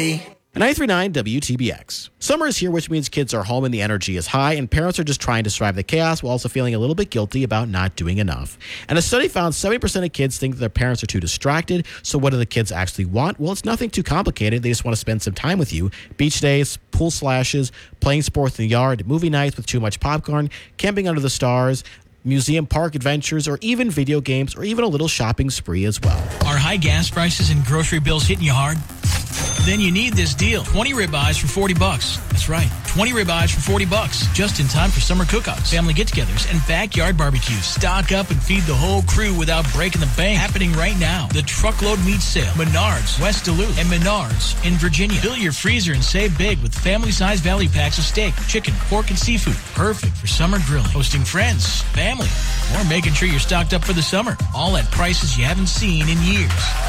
Chevrolet. 93.9 WTBX. Summer is here, which means kids are home and the energy is high, and parents are just trying to survive the chaos while also feeling a little bit guilty about not doing enough. And a study found 70% of kids think that their parents are too distracted. So what do the kids actually want? Well, it's nothing too complicated. They just want to spend some time with you. Beach days, pool slashes, playing sports in the yard, movie nights with too much popcorn, camping under the stars, museum park adventures, or even video games, or even a little shopping spree as well. Are high gas prices and grocery bills hitting you hard? Then you need this deal. 20 ribeyes for $40. That's right. 20 ribeyes for $40. Just in time for summer cookouts, family get-togethers, and backyard barbecues. Stock up and feed the whole crew without breaking the bank. Happening right now. The Truckload Meat Sale. Menards, West Duluth, and Menards in Virginia. Fill your freezer and save big with family-sized value packs of steak, chicken, pork, and seafood. Perfect for summer grilling, hosting friends, family, or making sure you're stocked up for the summer. All at prices you haven't seen in years.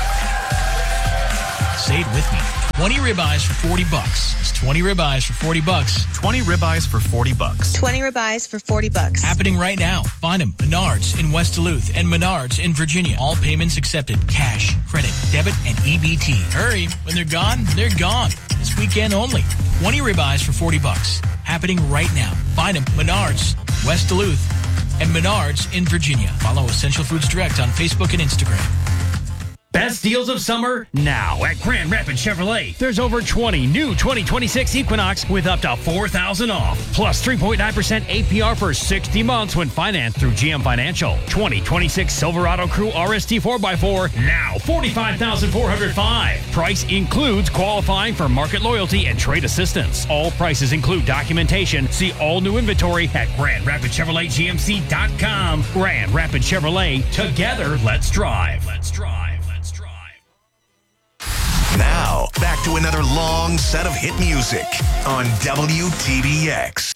Say it with me. 20 ribeyes for $40. It's 20 ribeyes for $40. 20 ribeyes for $40. 20 ribeyes for $40. Happening right now. Find them. Menards in West Duluth and Menards in Virginia. All payments accepted. Cash, credit, debit, and EBT. Hurry. When they're gone, they're gone. This weekend only. 20 ribeyes for $40. Happening right now. Find them. Menards, West Duluth, and Menards in Virginia. Follow Essential Foods Direct on Facebook and Instagram. Best deals of summer now at Grand Rapids Chevrolet. There's over 20 new 2026 Equinox with up to $4,000 off. Plus 3.9% APR for 60 months when financed through GM Financial. 2026 Silverado Crew RST 4x4 now $45,405. Price includes qualifying for market loyalty and trade assistance. All prices include documentation. See all new inventory at GrandRapidChevroletGMC.com. Grand Rapids Chevrolet. Together, let's drive. Let's drive. Now, back to another long set of hit music on WTBX.